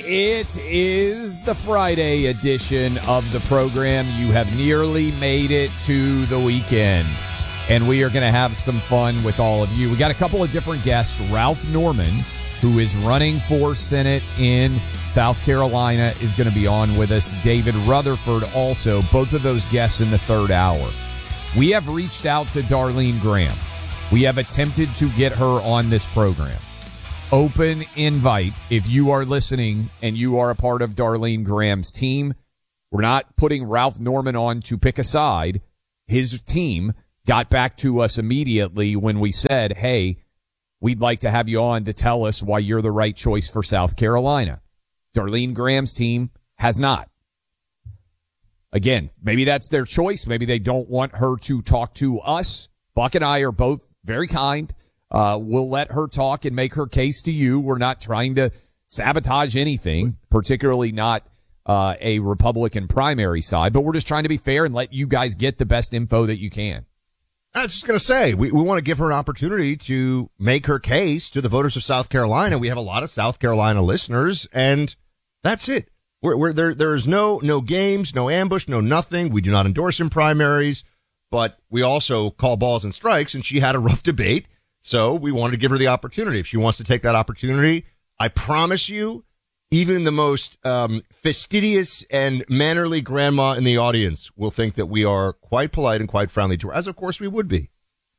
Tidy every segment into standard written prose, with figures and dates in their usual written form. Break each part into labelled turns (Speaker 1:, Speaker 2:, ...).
Speaker 1: It is the Friday edition of the program. You have nearly made it to the weekend, and we are going to have some fun with all of you. We got a couple of different guests. Ralph Norman, who is running for Senate in South Carolina, is going to be on with us. David Rutherford also, both of those guests in the third hour. We have reached out to Darlene Graham. We have attempted to get her on this program. Open invite if you are listening and you are a part of Darlene Graham's team. We're not putting Ralph Norman on to pick a side. His team got back to us immediately when we said, hey, we'd like to have you on to tell us why you're the right choice for South Carolina. Darlene Graham's team has not. Again, maybe that's their choice. Maybe they don't want her to talk to us. Buck and I are both very kind. We'll let her talk and make her case to you. We're not trying to sabotage anything, particularly not a Republican primary side, but we're just trying to be fair and let you guys get the best info that you can.
Speaker 2: I was just going to say, we want to give her an opportunity to make her case to the voters of South Carolina. We have a lot of South Carolina listeners, and that's it. There's no games, no ambush, no nothing. We do not endorse in primaries, but we also call balls and strikes, and she had a rough debate. So we wanted to give her the opportunity. If she wants to take that opportunity, I promise you, even the most fastidious and mannerly grandma in the audience will think that we are quite polite and quite friendly to her, as of course we would be.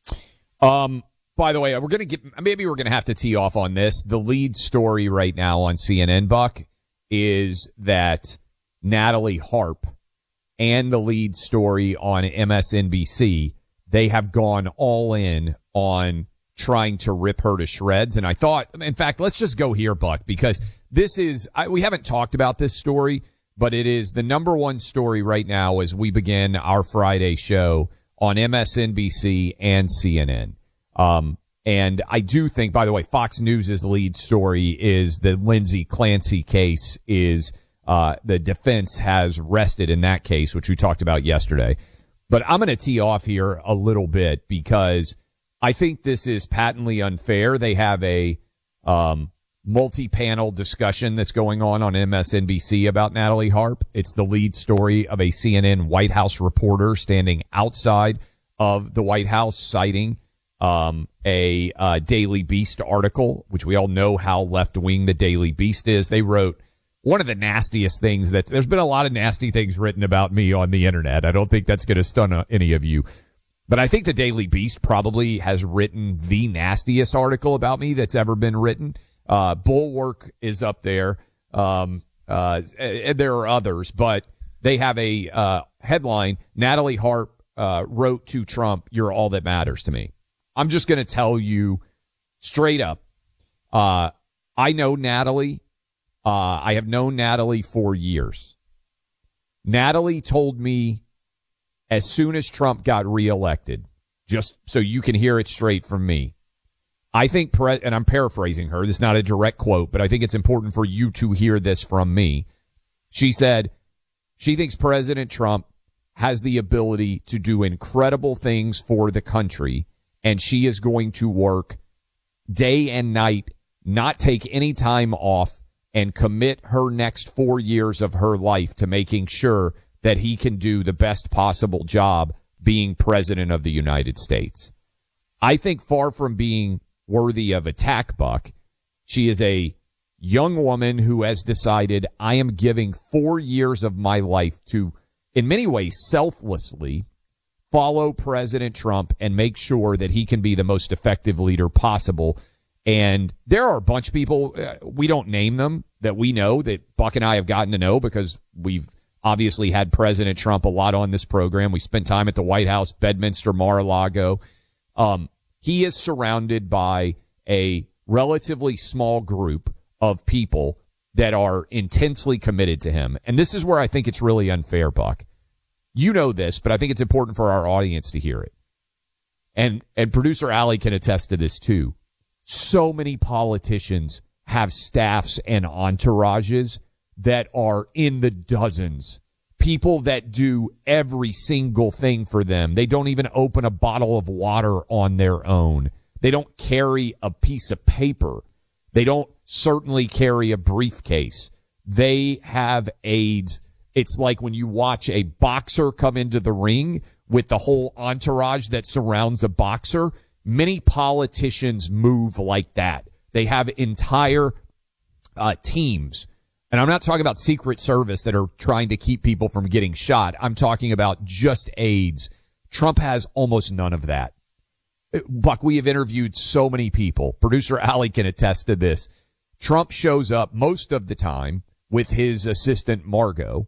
Speaker 1: By the way, we're going to have to tee off on this. The lead story right now on CNN, Buck, is that Natalie Harp and the lead story on MSNBC, they have gone all in on trying to rip her to shreds. And I thought, in fact, let's just go here, Buck, because this is, we haven't talked about this story, but it is the number one story right now as we begin our Friday show on MSNBC and CNN. And I do think, by the way, Fox News' lead story is the Lindsay Clancy case is, the defense has rested in that case, which we talked about yesterday. But I'm going to tee off here a little bit because I think this is patently unfair. They have a multi-panel discussion that's going on MSNBC about Natalie Harp. It's the lead story of a CNN White House reporter standing outside of the White House citing a Daily Beast article, which we all know how left-wing the Daily Beast is. They wrote one of the nastiest things there's been a lot of nasty things written about me on the internet. I don't think that's going to stun any of you. But I think the Daily Beast probably has written the nastiest article about me that's ever been written. Bulwark is up there. And there are others, but they have a headline. Natalie Harp wrote to Trump, "You're all that matters to me." I'm just going to tell you straight up. I know Natalie. I have known Natalie for years. Natalie told me, as soon as Trump got reelected, just so you can hear it straight from me, I think, and I'm paraphrasing her, this is not a direct quote, but I think it's important for you to hear this from me. She said she thinks President Trump has the ability to do incredible things for the country, and she is going to work day and night, not take any time off, and commit her next 4 years of her life to making sure that he can do the best possible job being president of the United States. I think far from being worthy of attack, Buck, she is a young woman who has decided, I am giving 4 years of my life to, in many ways, selflessly follow President Trump and make sure that he can be the most effective leader possible. And there are a bunch of people, we don't name them, that we know, that Buck and I have gotten to know because we've obviously had President Trump a lot on this program. We spent time at the White House, Bedminster, Mar-a-Lago. He is surrounded by a relatively small group of people that are intensely committed to him. And this is where I think it's really unfair, Buck. You know this, but I think it's important for our audience to hear it. And producer Allie can attest to this too. So many politicians have staffs and entourages that are in the dozens. People that do every single thing for them. They don't even open a bottle of water on their own. They don't carry a piece of paper. They don't certainly carry a briefcase. They have aides. It's like when you watch a boxer come into the ring with the whole entourage that surrounds a boxer. Many politicians move like that. They have entire teams. And I'm not talking about Secret Service that are trying to keep people from getting shot. I'm talking about just aides. Trump has almost none of that. Buck, we have interviewed so many people. Producer Allie can attest to this. Trump shows up most of the time with his assistant, Margot.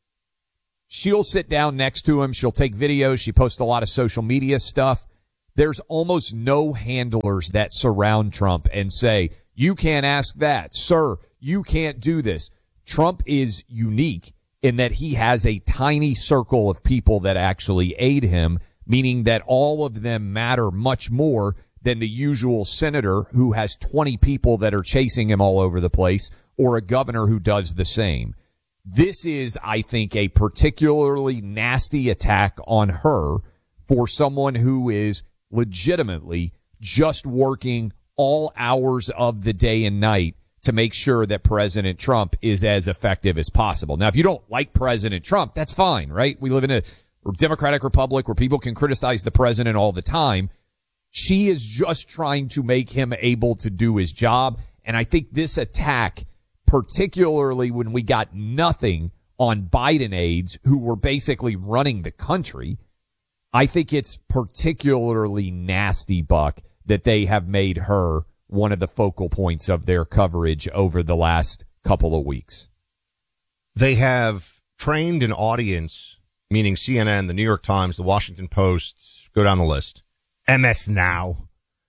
Speaker 1: She'll sit down next to him. She'll take videos. She posts a lot of social media stuff. There's almost no handlers that surround Trump and say, you can't ask that. Sir, you can't do this. Trump is unique in that he has a tiny circle of people that actually aid him, meaning that all of them matter much more than the usual senator who has 20 people that are chasing him all over the place, or a governor who does the same. This is, I think, a particularly nasty attack on her for someone who is legitimately just working all hours of the day and night to make sure that President Trump is as effective as possible. Now, if you don't like President Trump, that's fine, right? We live in a Democratic Republic where people can criticize the president all the time. She is just trying to make him able to do his job. And I think this attack, particularly when we got nothing on Biden aides who were basically running the country, I think it's particularly nasty, Buck, that they have made her one of the focal points of their coverage over the last couple of weeks.
Speaker 2: They have trained an audience, meaning CNN, the New York Times, the Washington Post, go down the list, MS Now.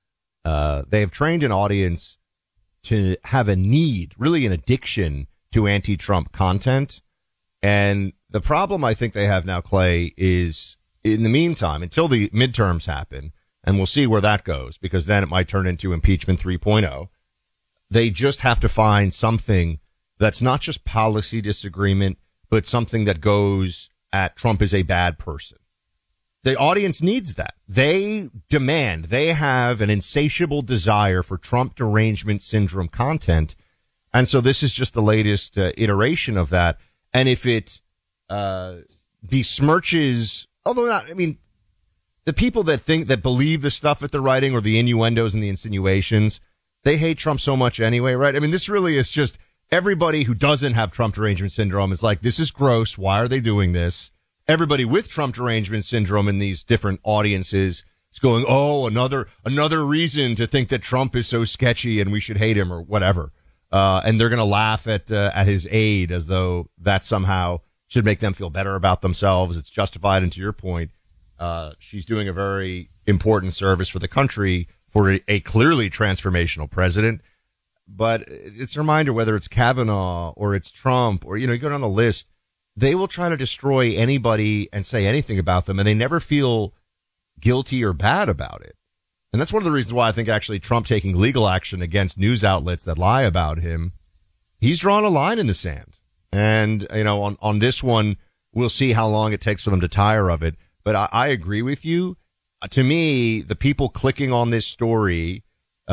Speaker 2: They have trained an audience to have a need, really an addiction to anti-Trump content. And the problem I think they have now, Clay, is in the meantime, until the midterms happen, and we'll see where that goes, because then it might turn into impeachment 3.0. They just have to find something that's not just policy disagreement, but something that goes at Trump is a bad person. The audience needs that. They demand, they have an insatiable desire for Trump derangement syndrome content. And so this is just the latest iteration of that. And if it besmirches, although not, I mean, the people that believe the stuff that they're writing or the innuendos and the insinuations, they hate Trump so much anyway, right? I mean, this really is just everybody who doesn't have Trump derangement syndrome is like, this is gross. Why are they doing this? Everybody with Trump derangement syndrome in these different audiences is going, oh, another reason to think that Trump is so sketchy and we should hate him or whatever. And they're going to laugh at his aide as though that somehow should make them feel better about themselves. It's justified. And to your point, she's doing a very important service for the country for a clearly transformational president. But it's a reminder, whether it's Kavanaugh or it's Trump or, you go down the list, they will try to destroy anybody and say anything about them, and they never feel guilty or bad about it. And that's one of the reasons why I think actually Trump taking legal action against news outlets that lie about him, he's drawn a line in the sand. And, on this one, we'll see how long it takes for them to tire of it. But I agree with you. To me, the people clicking on this story,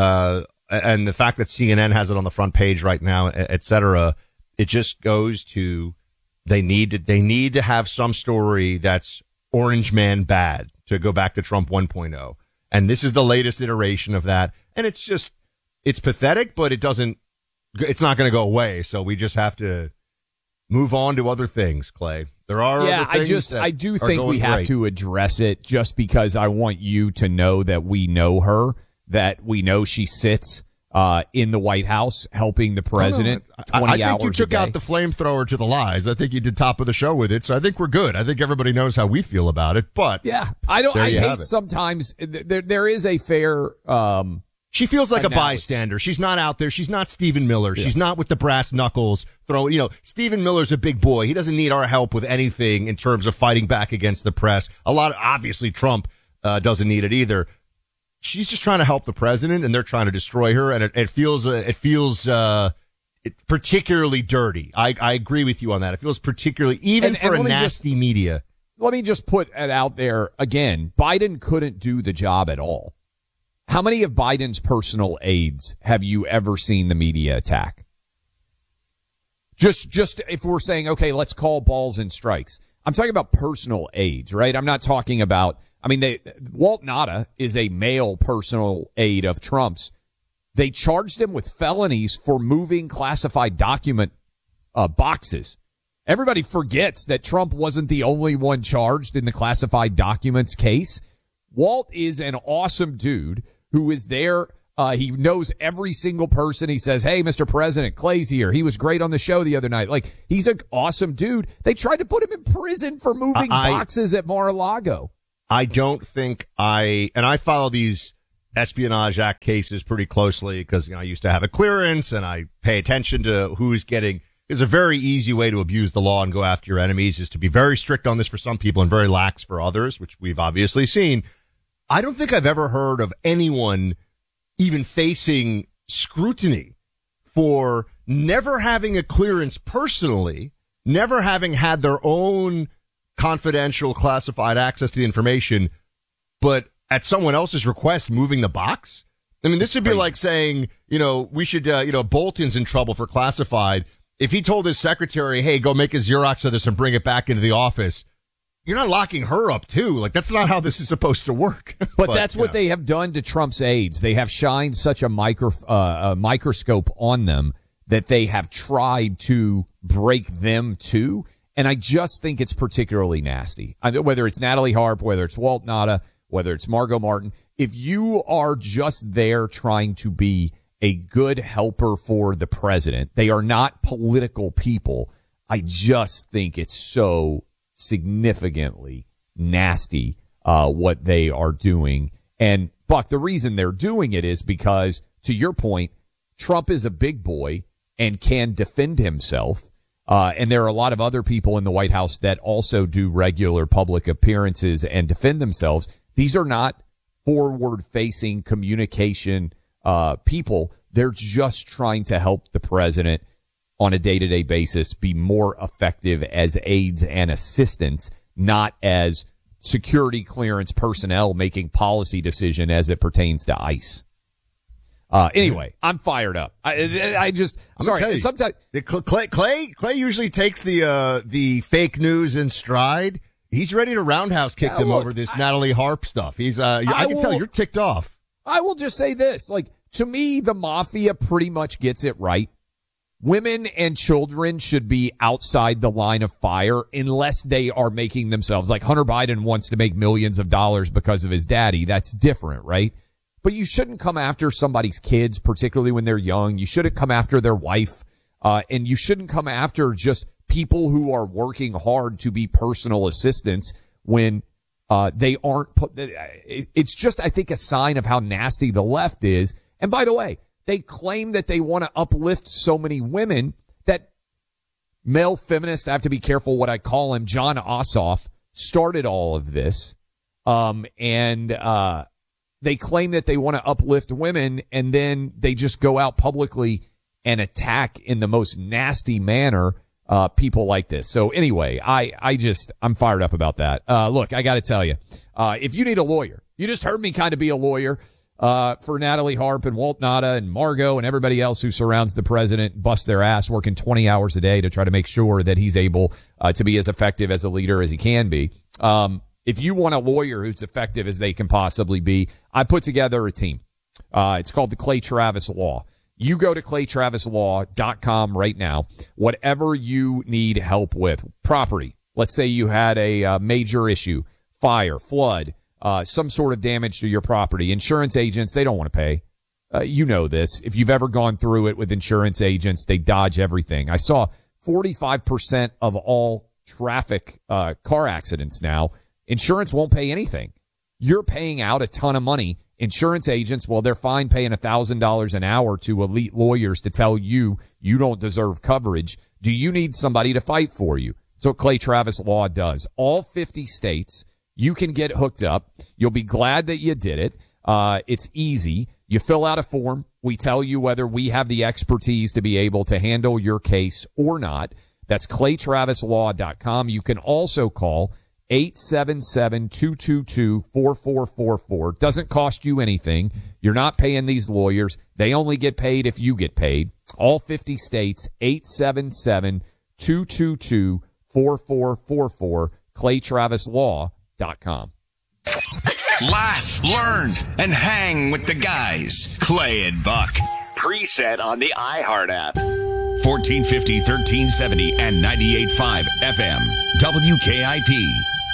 Speaker 2: and the fact that CNN has it on the front page right now, et cetera, it just goes to they need to have some story that's Orange Man bad, to go back to Trump 1.0. And this is the latest iteration of that. And it's pathetic, but it's not going to go away. So we just have to move on to other things, Clay. There are other things
Speaker 1: I do think we have to address it, just because I want you to know that we know her, that we know she sits in the White House helping the president 20 hours a day. I think
Speaker 2: you took out the flamethrower to the lies. I think you did top of the show with it. So I think we're good. I think everybody knows how we feel about it. But
Speaker 1: yeah, I hate sometimes there is a fair,
Speaker 2: she feels like a bystander. She's not out there. She's not Stephen Miller. Yeah. She's not with the brass knuckles Stephen Miller's a big boy. He doesn't need our help with anything in terms of fighting back against the press. Obviously Trump, doesn't need it either. She's just trying to help the president, and they're trying to destroy her. And it feels particularly dirty. I agree with you on that. It feels particularly, even for a nasty media.
Speaker 1: Let me just put it out there again. Biden couldn't do the job at all. How many of Biden's personal aides have you ever seen the media attack? Just if we're saying, okay, let's call balls and strikes. I'm talking about personal aides, right? I'm not talking about, Walt Nauta is a male personal aide of Trump's. They charged him with felonies for moving classified document boxes. Everybody forgets that Trump wasn't the only one charged in the classified documents case. Walt is an awesome dude who is there. He knows every single person. He says, hey, Mr. President, Clay's here. He was great on the show the other night. Like, he's an awesome dude. They tried to put him in prison for moving boxes at Mar-a-Lago.
Speaker 2: I don't think I follow these Espionage Act cases pretty closely because, I used to have a clearance and I pay attention to who's getting. It's a very easy way to abuse the law and go after your enemies is to be very strict on this for some people and very lax for others, which we've obviously seen. I don't think I've ever heard of anyone even facing scrutiny for never having a clearance personally, never having had their own confidential classified access to the information, but at someone else's request, moving the box. I mean, this would be like saying, we should, Bolton's in trouble for classified. If he told his secretary, hey, go make a Xerox of this and bring it back into the office, you're not locking her up too. Like, that's not how this is supposed to work.
Speaker 1: But that's what they have done to Trump's aides. They have shined such a microscope on them that they have tried to break them too. And I just think it's particularly nasty. Whether it's Natalie Harp, whether it's Walt Nauta, whether it's Margot Martin, if you are just there trying to be a good helper for the president, they are not political people. I just think it's so significantly nasty what they are doing. And Buck, the reason they're doing it is because, to your point, Trump is a big boy and can defend himself. And there are a lot of other people in the White House that also do regular public appearances and defend themselves. These are not forward-facing communication people. They're just trying to help the president on a day-to-day basis be more effective as aides and assistants, not as security clearance personnel making policy decision as it pertains to ICE. Anyway, I'm fired up. Sometimes
Speaker 2: Clay usually takes the fake news in stride. He's ready to roundhouse kick them over this Natalie Harp stuff. I can tell you're ticked off.
Speaker 1: I will just say this, to me, the mafia pretty much gets it right. Women and children should be outside the line of fire unless they are making themselves, like Hunter Biden wants to make millions of dollars because of his daddy. That's different, right? But you shouldn't come after somebody's kids, particularly when they're young. You shouldn't come after their wife. And you shouldn't come after just people who are working hard to be personal assistants when they aren't. It's just, I think, a sign of how nasty the left is. And by the way, they claim that they want to uplift so many women that male feminist, I have to be careful what I call him, John Ossoff, started all of this. They claim that they want to uplift women, and then they just go out publicly and attack in the most nasty manner people like this. So anyway, I'm fired up about that. Look, I got to tell you, if you need a lawyer, you just heard me kind of be a lawyer for Natalie Harp and Walt Nauta and Margot and everybody else who surrounds the president, bust their ass, working 20 hours a day to try to make sure that he's able to be as effective as a leader as he can be. If you want a lawyer who's effective as they can possibly be, I put together a team. It's called the Clay Travis Law. You go to claytravislaw.com right now. Whatever you need help with, property. Let's say you had a major issue, fire, flood, some sort of damage to your property. Insurance agents, they don't want to pay. You know this. If you've ever gone through it with insurance agents, they dodge everything. I saw 45% of all traffic car accidents now, insurance won't pay anything. You're paying out a ton of money. Insurance agents, well, they're fine paying $1,000 an hour to elite lawyers to tell you you don't deserve coverage. Do you need somebody to fight for you? So Clay Travis Law does. All 50 states, you can get hooked up. You'll be glad that you did it. It's easy. You fill out a form. We tell you whether we have the expertise to be able to handle your case or not. That's claytravislaw.com. You can also call 877-222-4444. Doesn't cost you anything. You're not paying these lawyers. They only get paid if you get paid. All 50 states, 877-222-4444, ClayTravisLaw.com.
Speaker 3: Laugh, learn, and hang with the guys. Clay and Buck.
Speaker 4: Preset on the iHeart app.
Speaker 3: 1450, 1370, and 98.5 FM. WKIP.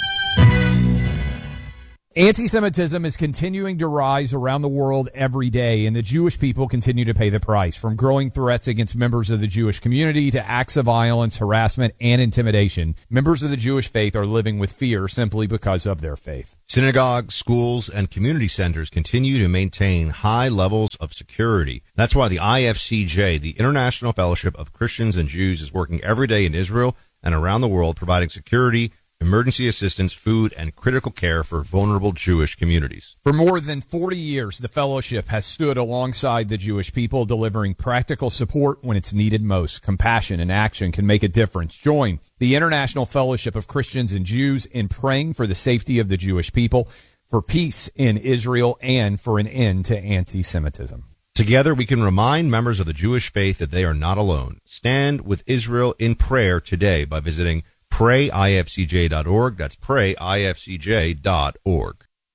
Speaker 1: Anti-Semitism is continuing to rise around the world every day, and the Jewish people continue to pay the price, from growing threats against members of the Jewish community to acts of violence, harassment, and intimidation. Members of the Jewish faith are living with fear simply because of their faith.
Speaker 2: Synagogues, schools, and community centers continue to maintain high levels of security. That's why the IFCJ, the International Fellowship of Christians and Jews, is working every day in Israel and around the world providing security, emergency assistance, food, and critical care for vulnerable Jewish communities.
Speaker 1: For more than 40 years, the fellowship has stood alongside the Jewish people, delivering practical support when it's needed most. Compassion and action can make a difference. Join the International Fellowship of Christians and Jews in praying for the safety of the Jewish people, for peace in Israel, and for an end to anti-Semitism.
Speaker 2: Together, we can remind members of the Jewish faith that they are not alone. Stand with Israel in prayer today by visiting PrayIFCJ.org. That's PrayIFCJ.org.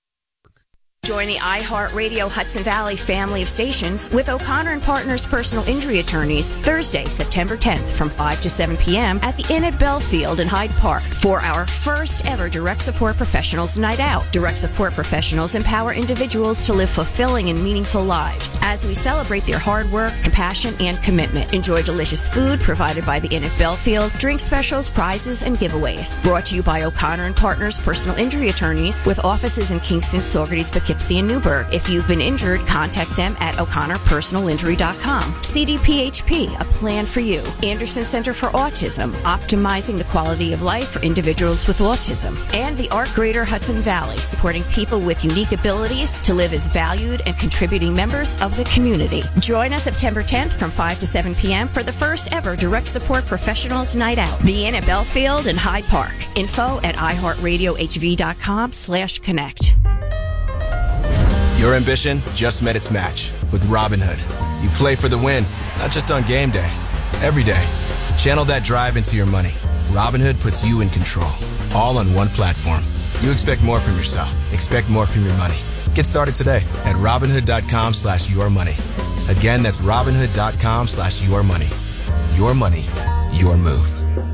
Speaker 5: Join the iHeartRadio Hudson Valley family of stations with O'Connor and Partners personal injury attorneys Thursday, September 10th from 5 to 7 p.m. at the Inn at Belfield in Hyde Park for our first ever Direct Support Professionals Night Out. Direct Support Professionals empower individuals to live fulfilling and meaningful lives as we celebrate their hard work, compassion, and commitment. Enjoy delicious food provided by the Inn at Belfield, drink specials, prizes, and giveaways. Brought to you by O'Connor and Partners personal injury attorneys with offices in Kingston, Saugerties, Poughkeepsie, and Newburgh. If you've been injured, contact them at o'connorpersonalinjury.com. CDPHP, a plan for you. Anderson Center for Autism, optimizing the quality of life for individuals with autism. And the Art Greater Hudson Valley, supporting people with unique abilities to live as valued and contributing members of the community. Join us September 10th from 5 to 7 p.m. for the first ever Direct Support Professionals Night Out. The Inn at Belfield and Hyde Park. Info at iHeartRadioHV.com/connect.
Speaker 6: Your ambition just met its match with Robinhood. You play for the win, not just on game day, every day. Channel that drive into your money. Robinhood puts you in control, all on one platform. You expect more from yourself. Expect more from your money. Get started today at Robinhood.com/yourmoney. Again, that's Robinhood.com/yourmoney. Your money, your move.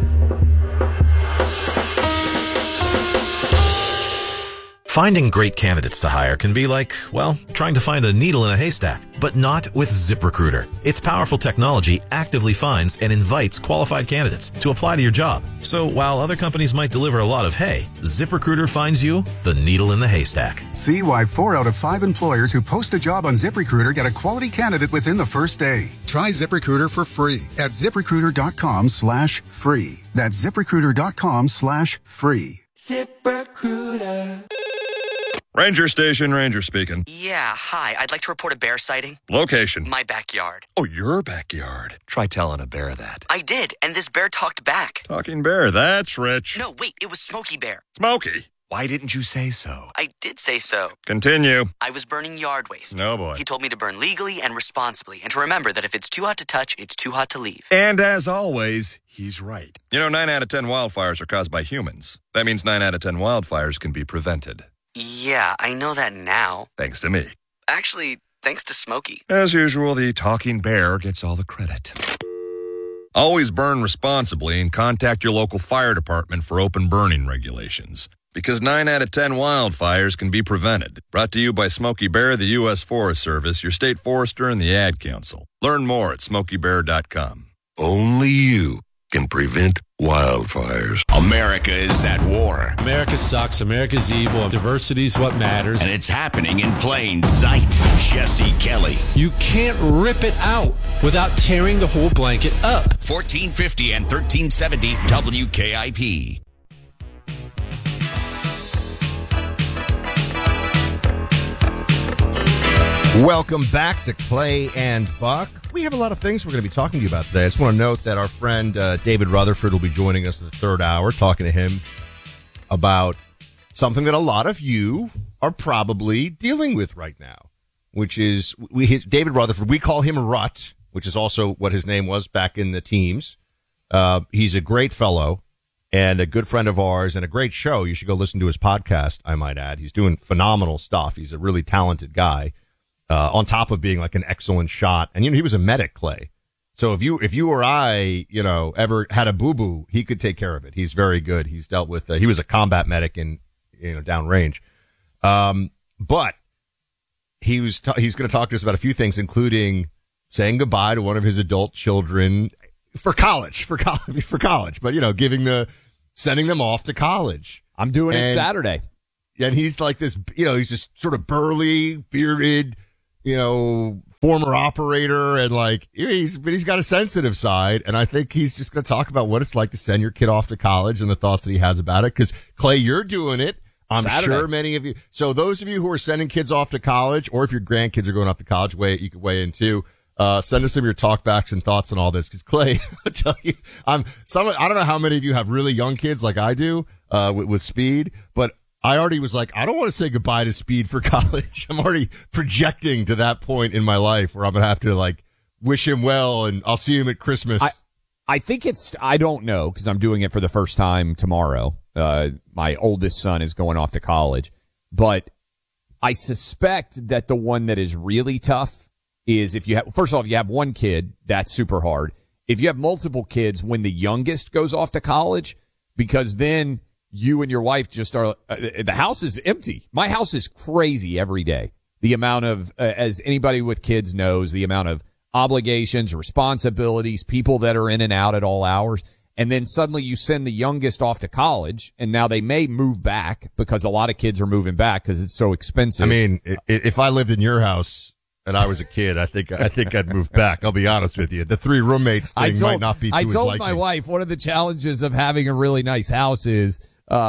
Speaker 7: Finding great candidates to hire can be like, well, trying to find a needle in a haystack, but not with ZipRecruiter. Its powerful technology actively finds and invites qualified candidates to apply to your job. So while other companies might deliver a lot of hay, ZipRecruiter finds you the needle in the haystack.
Speaker 8: See why 4 out of 5 employers who post a job on ZipRecruiter get a quality candidate within the first day. Try ZipRecruiter for free at ZipRecruiter.com/free. That's ZipRecruiter.com/free.
Speaker 9: ZipRecruiter.
Speaker 10: Ranger Station, Ranger speaking.
Speaker 9: Yeah, hi. I'd like to report a bear sighting.
Speaker 10: Location.
Speaker 9: My backyard.
Speaker 10: Oh, your backyard. Try telling a bear that.
Speaker 9: I did, and this bear talked back.
Speaker 10: Talking bear, that's rich.
Speaker 9: No, wait, it was Smokey Bear.
Speaker 10: Smokey? Why didn't you say so?
Speaker 9: I did say so.
Speaker 10: Continue.
Speaker 9: I was burning yard waste.
Speaker 10: Oh, boy.
Speaker 9: He told me to burn legally and responsibly, and to remember that if it's too hot to touch, it's too hot to leave.
Speaker 10: And as always, he's right. 9 out of 10 wildfires are caused by humans. That means 9 out of 10 wildfires can be prevented.
Speaker 9: Yeah, I know that now.
Speaker 10: Thanks to me.
Speaker 9: Actually, thanks to Smokey.
Speaker 10: As usual, the talking bear gets all the credit. Always burn responsibly and contact your local fire department for open burning regulations. Because 9 out of 10 wildfires can be prevented. Brought to you by Smokey Bear, the U.S. Forest Service, your state forester, and the Ad Council. Learn more at smokeybear.com.
Speaker 11: Only you can prevent wildfires.
Speaker 3: America is at war.
Speaker 12: America sucks. America's evil. Diversity's what matters.
Speaker 3: And it's happening in plain sight. Jesse Kelly.
Speaker 12: You can't rip it out without tearing the whole blanket up.
Speaker 3: 1450 and 1370 WKIP.
Speaker 2: Welcome back to Clay and Buck. We have a lot of things we're going to be talking to you about today. I just want to note that our friend David Rutherford will be joining us in the third hour, talking to him about something that a lot of you are probably dealing with right now, which is David Rutherford. We call him Rut. which is also what his name was back in the teams. He's a great fellow and a good friend of ours and a great show. You should go listen to his podcast, I might add. He's doing phenomenal stuff. He's a really talented guy, on top of being like an excellent shot. And, he was a medic, Clay. So if you or I, ever had a boo-boo, he could take care of it. He's very good. He's dealt with, he was a combat medic in, downrange. But he's going to talk to us about a few things, including saying goodbye to one of his adult children for college, but, sending them off to college.
Speaker 1: I'm doing it Saturday.
Speaker 2: And he's like this, he's this sort of burly, bearded, former operator, and he's got a sensitive side. And I think he's just going to talk about what it's like to send your kid off to college and the thoughts that he has about it. Cause Clay, you're doing it. I'm
Speaker 1: Saturday.
Speaker 2: Sure many of you. So those of you who are sending kids off to college, or if your grandkids are going off to college, you could weigh in too. Send us some of your talkbacks and thoughts on all this. Cause Clay, I'll tell you, I don't know how many of you have really young kids like I do, with Speed, but I already was like, I don't want to say goodbye to Speed for college. I'm already projecting to that point in my life where I'm going to have to wish him well, and I'll see him at Christmas.
Speaker 1: I think I don't know, cause I'm doing it for the first time tomorrow. My oldest son is going off to college, but I suspect that the one that is really tough is if you have one kid, that's super hard. If you have multiple kids, when the youngest goes off to college, because then you and your wife just are, the house is empty. My house is crazy every day. The amount of, as anybody with kids knows, the amount of obligations, responsibilities, people that are in and out at all hours. And then suddenly you send the youngest off to college, and now they may move back because a lot of kids are moving back because it's so expensive.
Speaker 2: I mean, if I lived in your house and I was a kid, I think I'd move back. I'll be honest with you. The 3 roommates thing might not be too
Speaker 1: I told
Speaker 2: likely.
Speaker 1: my wife one of the challenges of having a really nice house is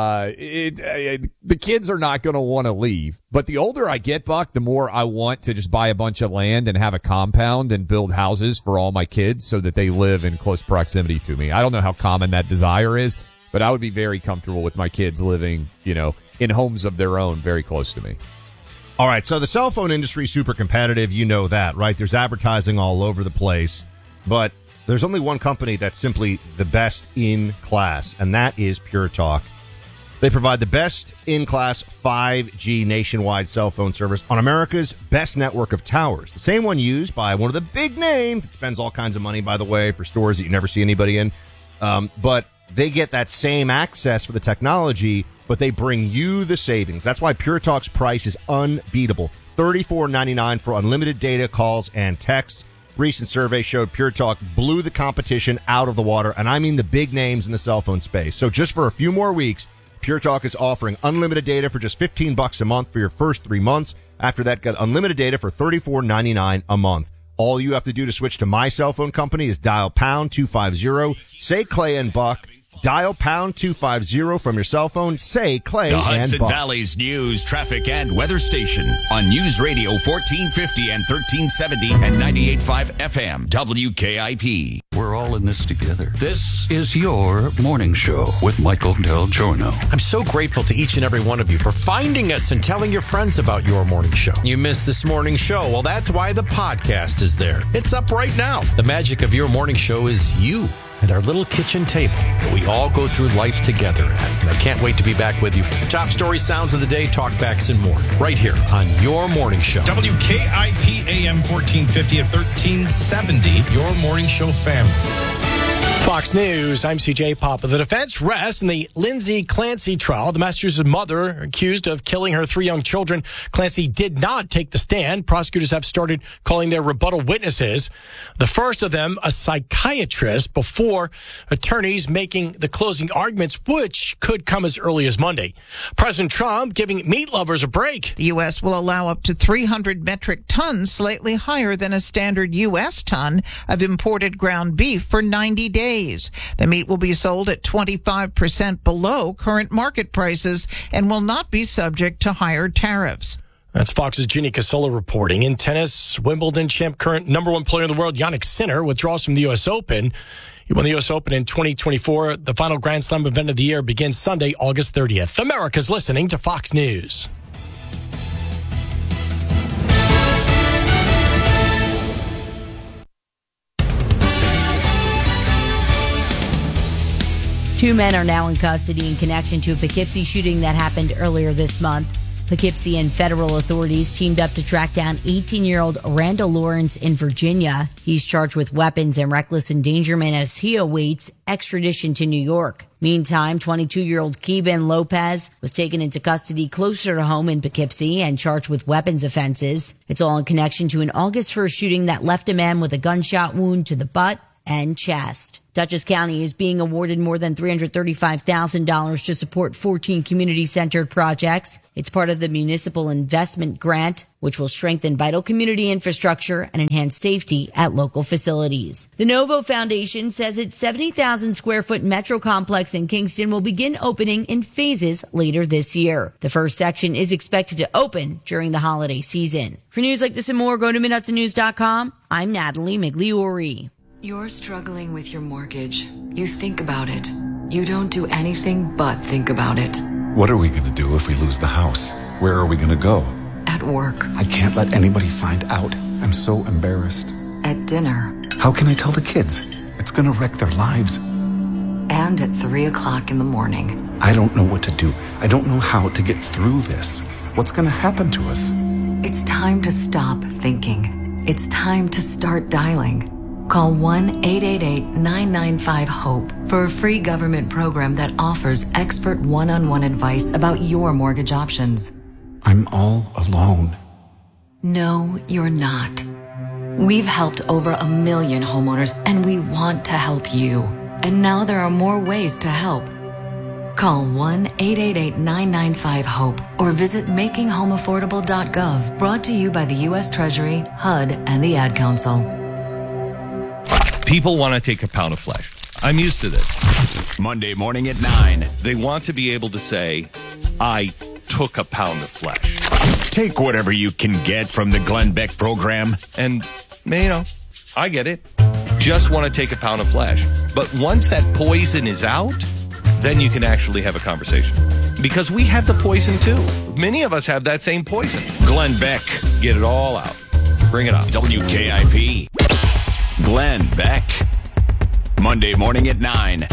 Speaker 1: the kids are not going to want to leave. But the older I get, Buck, the more I want to just buy a bunch of land and have a compound and build houses for all my kids so that they live in close proximity to me. I don't know how common that desire is, but I would be very comfortable with my kids living, in homes of their own very close to me.
Speaker 2: All right, so the cell phone industry is super competitive. You know that, right? There's advertising all over the place, but there's only one company that's simply the best in class, and that is Pure Talk. They provide the best in-class 5G nationwide cell phone service on America's best network of towers. The same one used by one of the big names that spends all kinds of money, by the way, for stores that you never see anybody in. But they get that same access for the technology, but they bring you the savings. That's why Pure Talk's price is unbeatable. $34.99 for unlimited data, calls, and texts. Recent survey showed Pure Talk blew the competition out of the water, and I mean the big names in the cell phone space. So just for a few more weeks, Pure Talk is offering unlimited data for just $15 a month for your first 3 months. After that, get unlimited data for $34.99 a month. All you have to do to switch to my cell phone company is dial pound 250, say Clay and Buck. Dial pound 250 from your cell phone. Say Clay and Buck.
Speaker 3: The Hudson Valley's news, traffic, and weather station on News Radio 1450 and 1370 and 98.5 FM WKIP.
Speaker 13: We're all in this together. This is your morning show with Michael Del Giorno.
Speaker 14: I'm so grateful to each and every one of you for finding us and telling your friends about your morning show. You missed this morning show. Well, that's why the podcast is there. It's up right now. The magic of your morning show is you and our little kitchen table that we all go through life together at. And I can't wait to be back with you. Top stories, sounds of the day, talkbacks, and more. Right here on your morning show.
Speaker 15: WKIP AM 1450 at 1370. Your morning show family.
Speaker 16: Fox News, I'm CJ Papa. The defense rests in the Lindsay Clancy trial. The Massachusetts mother accused of killing her 3 young children. Clancy did not take the stand. Prosecutors have started calling their rebuttal witnesses. The first of them, a psychiatrist, before attorneys making the closing arguments, which could come as early as Monday. President Trump giving meat lovers a break.
Speaker 17: The U.S. will allow up to 300 metric tons, slightly higher than a standard U.S. ton of imported ground beef for 90 days. The meat will be sold at 25% below current market prices and will not be subject to higher tariffs.
Speaker 16: That's Fox's Ginny Casola reporting. In tennis, Wimbledon champ, current number 1 player in the world, Jannik Sinner, withdraws from the U.S. Open. He won the U.S. Open in 2024. The final Grand Slam event of the year begins Sunday, August 30th. America's listening to Fox News.
Speaker 18: Two men are now in custody in connection to a Poughkeepsie shooting that happened earlier this month. Poughkeepsie and federal authorities teamed up to track down 18-year-old Randall Lawrence in Virginia. He's charged with weapons and reckless endangerment as he awaits extradition to New York. Meantime, 22-year-old Keeban Lopez was taken into custody closer to home in Poughkeepsie and charged with weapons offenses. It's all in connection to an August 1st shooting that left a man with a gunshot wound to the butt and chest. Dutchess County is being awarded more than $335,000 to support 14 community-centered projects. It's part of the Municipal Investment Grant, which will strengthen vital community infrastructure and enhance safety at local facilities. The Novo Foundation says its 70,000 square foot metro complex in Kingston will begin opening in phases later this year. The first section is expected to open during the holiday season. For news like this and more, go to MidHudsonNews.com. I'm Natalie Migliori.
Speaker 19: You're struggling with your mortgage. You think about it. You don't do anything but think about it.
Speaker 20: What are we going to do if we lose the house? Where are we going to go?
Speaker 19: At work.
Speaker 20: I can't let anybody find out. I'm so embarrassed.
Speaker 19: At dinner.
Speaker 20: How can I tell the kids? It's going to wreck their lives.
Speaker 19: And at 3 o'clock in the morning.
Speaker 20: I don't know what to do. I don't know how to get through this. What's going to happen to us?
Speaker 19: It's time to stop thinking. It's time to start dialing. Call 1-888-995-HOPE for a free government program that offers expert one-on-one advice about your mortgage options.
Speaker 20: I'm all alone.
Speaker 19: No, you're not. We've helped over 1 million homeowners, and we want to help you. And now there are more ways to help. Call 1-888-995-HOPE or visit makinghomeaffordable.gov. Brought to you by the U.S. Treasury, HUD, and the Ad Council.
Speaker 21: People want to take a pound of flesh. I'm used to this.
Speaker 3: Monday morning at 9.
Speaker 21: They want to be able to say, I took a pound of flesh.
Speaker 3: Take whatever you can get from the Glenn Beck program.
Speaker 21: And, I get it. Just want to take a pound of flesh. But once that poison is out, then you can actually have a conversation. Because we have the poison too. Many of us have that same poison.
Speaker 3: Glenn Beck.
Speaker 21: Get it all out. Bring it up.
Speaker 3: WKIP. Glenn Beck. Monday morning at 9 on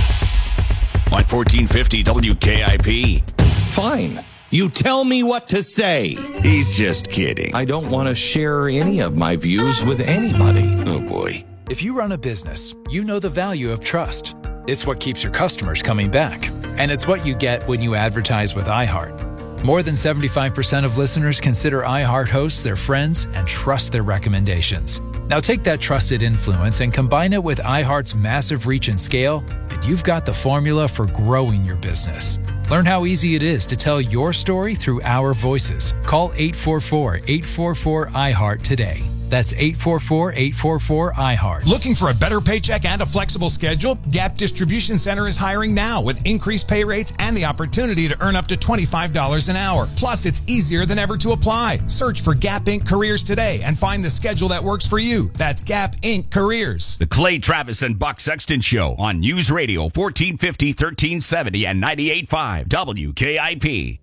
Speaker 3: 1450 WKIP.
Speaker 21: Fine. You tell me what to say.
Speaker 3: He's just kidding.
Speaker 21: I don't want to share any of my views with anybody.
Speaker 3: Oh, boy.
Speaker 22: If you run a business, you know the value of trust. It's what keeps your customers coming back. And it's what you get when you advertise with iHeart. More than 75% of listeners consider iHeart hosts their friends and trust their recommendations. Now take that trusted influence and combine it with iHeart's massive reach and scale, and you've got the formula for growing your business. Learn how easy it is to tell your story through our voices. Call 844-844-iHeart today. That's 844-844-iHeart.
Speaker 23: Looking for a better paycheck and a flexible schedule? Gap Distribution Center is hiring now with increased pay rates and the opportunity to earn up to $25 an hour. Plus, it's easier than ever to apply. Search for Gap Inc. Careers today and find the schedule that works for you. That's Gap Inc. Careers.
Speaker 3: The Clay Travis and Buck Sexton Show on News Radio 1450, 1370, and 98.5 WKIP.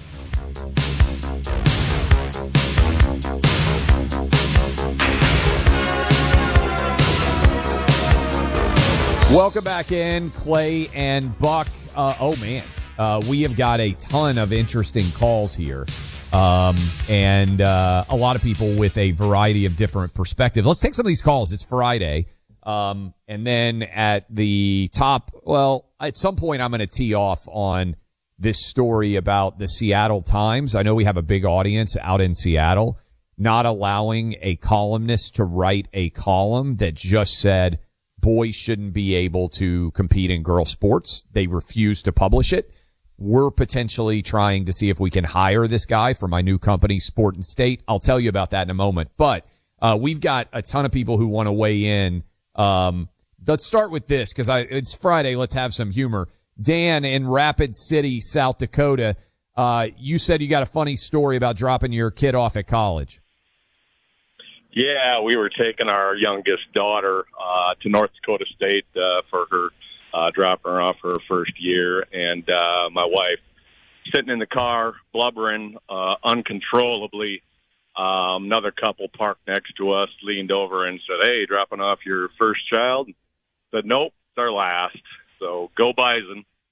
Speaker 1: Welcome back in, Clay and Buck. We have got a ton of interesting calls here, and a lot of people with a variety of different perspectives. Let's take some of these calls. It's Friday, and then at the top, at some point I'm going to tee off on this story about the Seattle Times. I know we have a big audience out in Seattle, not allowing a columnist to write a column that just said, boys shouldn't be able to compete in girl sports. They refuse to publish it. We're potentially trying to see if we can hire this guy for my new company, Sport and State. I'll tell you about that in a moment. But we've got a ton of people who want to weigh in. Let's start with this because it's Friday. Let's have some humor. Dan in Rapid City, South Dakota, you said you got a funny story about dropping your kid off at college.
Speaker 24: Yeah, we were taking our youngest daughter to North Dakota State for her dropping her off her first year, and my wife sitting in the car blubbering uncontrollably. Another couple parked next to us leaned over and said, "Hey, dropping off your first child?" Said, "Nope, it's our last." So go Bison.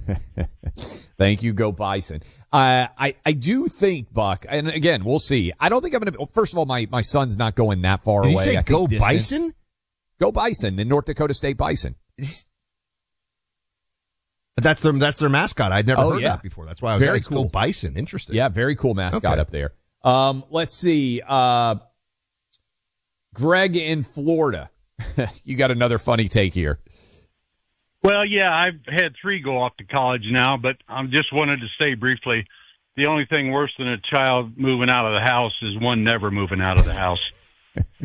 Speaker 1: Thank you, Go Bison. I do think, Buck, and again, we'll see. I don't think I'm going to, first of all, my son's not going that far away.
Speaker 2: Did you say Go
Speaker 1: distance.
Speaker 2: Bison?
Speaker 1: Go Bison, the North Dakota State Bison.
Speaker 2: That's their mascot. I'd never heard that before. That's why I was
Speaker 1: very
Speaker 2: like,
Speaker 1: cool.
Speaker 2: Go Bison. Interesting.
Speaker 1: Yeah, very cool mascot up there. Let's see. Greg in Florida. You got another funny take here.
Speaker 4: Well, yeah, I've had 3 go off to college now, but I just wanted to say briefly, the only thing worse than a child moving out of the house is one never moving out of the house.